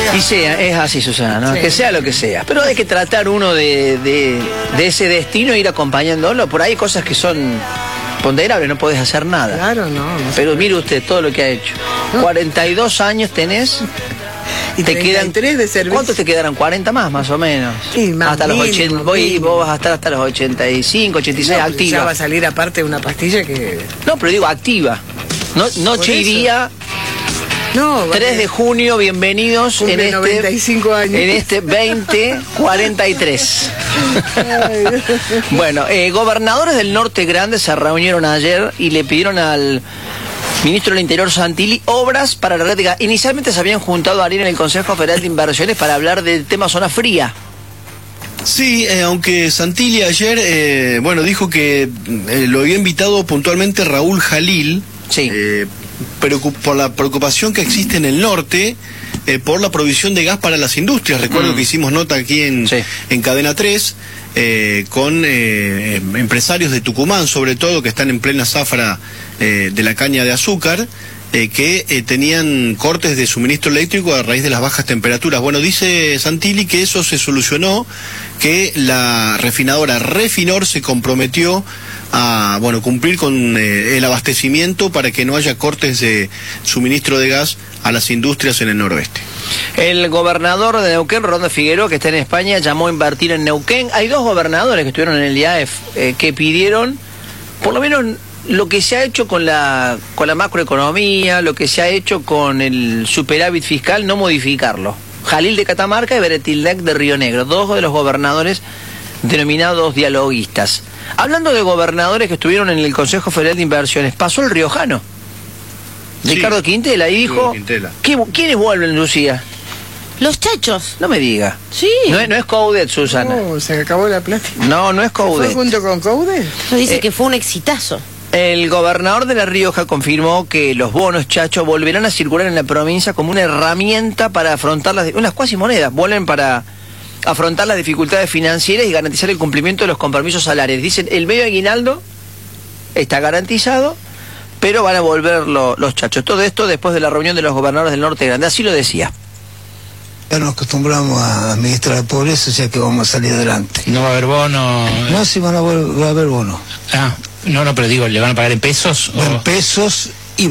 Y sea, es así, Susana, ¿no? Sí. Que sea lo que sea. Pero hay que tratar uno de ese destino e ir acompañándolo. Por ahí hay cosas que son ponderables, no podés hacer nada. Claro, no. Pero mire usted todo lo que ha hecho. No. 42 años tenés. Y te quedan 3 de servicio. ¿Cuántos te quedarán? 40 más o menos. Sí, más hasta mínimo, los 80. Vos vas a estar hasta los 85, 86 no, activa. Ya va a salir aparte una pastilla que... No, pero digo activa. Noche y día. No, 3 de junio, bienvenidos en este 95 años. En este 2043. Bueno, gobernadores del Norte Grande se reunieron ayer y le pidieron al ministro del Interior Santilli obras para la red de gas. Inicialmente se habían juntado ayer en el Consejo Federal de Inversiones para hablar del tema zona fría. Sí, aunque Santilli ayer, dijo que lo había invitado puntualmente Raúl Jalil. Sí. Por la preocupación que existe en el norte por la provisión de gas para las industrias. Recuerdo que hicimos nota aquí en Cadena 3 con empresarios de Tucumán, sobre todo, que están en plena zafra de la caña de azúcar, que tenían cortes de suministro eléctrico a raíz de las bajas temperaturas. Bueno, dice Santilli que eso se solucionó, que la refinadora Refinor se comprometió a cumplir con el abastecimiento para que no haya cortes de suministro de gas a las industrias en el noroeste. El gobernador de Neuquén, Rolando Figueroa, que está en España, llamó a invertir en Neuquén. Hay 2 gobernadores que estuvieron en el IAEF que pidieron, por lo menos, lo que se ha hecho con la macroeconomía, lo que se ha hecho con el superávit fiscal, no modificarlo. Jalil de Catamarca y Beretilnec de Río Negro, 2 de los gobernadores denominados dialoguistas. Hablando de gobernadores que estuvieron en el Consejo Federal de Inversiones, pasó el riojano, sí, Ricardo Quintela, y dijo, ¿quiénes vuelven, Lucía? Los chachos. No me diga. Sí. No es Coudet, Susana. No, se acabó la plata. No es Coudet. ¿Fue junto con Coudet? Dice que fue un exitazo. El gobernador de La Rioja confirmó que los bonos chachos volverán a circular en la provincia como una herramienta para afrontar unas cuasi monedas, vuelven para afrontar las dificultades financieras y garantizar el cumplimiento de los compromisos salariales. Dicen, el medio aguinaldo está garantizado, pero van a volver los chachos. Todo esto después de la reunión de los gobernadores del Norte Grande, así lo decía. Ya nos acostumbramos a administrar la pobreza, ya que vamos a salir adelante. ¿No va a haber bono? No, sí va a haber bono. No, pero digo, ¿le van a pagar en pesos? En pesos, y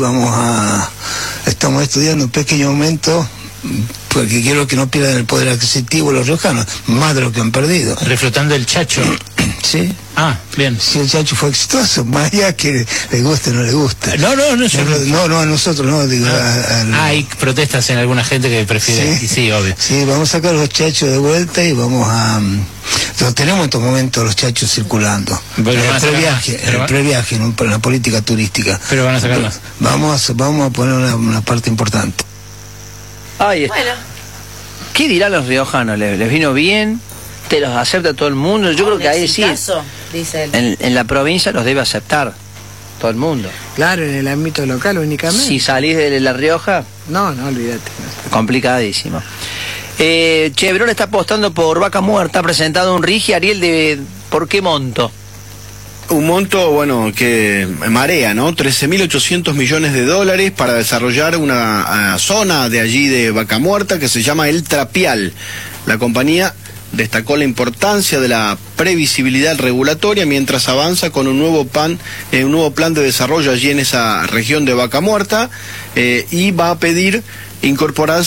estamos estudiando un pequeño aumento, porque quiero que no pierdan el poder adquisitivo los riojanos, más de lo que han perdido. Reflotando el chacho. Sí. Bien. Si el chacho fue exitoso, más allá que le guste o no le gusta. No, a nosotros no, digo. Hay protestas en alguna gente que prefiere. Sí, sí, obvio. Sí, vamos a sacar los chachos de vuelta y vamos a... tenemos en estos momentos los chachos circulando. El previaje, en la política turística. Pero van a sacar más. Vamos a poner una parte importante. Ahí está. Bueno. ¿Qué dirán los riojanos? ¿Les vino bien? ¿Te los acepta todo el mundo? Yo creo que ahí sí. Dice él. En la provincia los debe aceptar todo el mundo. Claro, en el ámbito local únicamente. Si salís de La Rioja... No, olvídate. Complicadísimo. Chevron está apostando por Vaca Muerta, ha presentado un RIGI, Ariel, ¿por qué monto? Un monto, que marea, ¿no? 13.800 millones de dólares para desarrollar una zona de allí de Vaca Muerta que se llama El Trapial. La compañía destacó la importancia de la previsibilidad regulatoria mientras avanza con un nuevo plan de desarrollo allí en esa región de Vaca Muerta, y va a pedir incorporar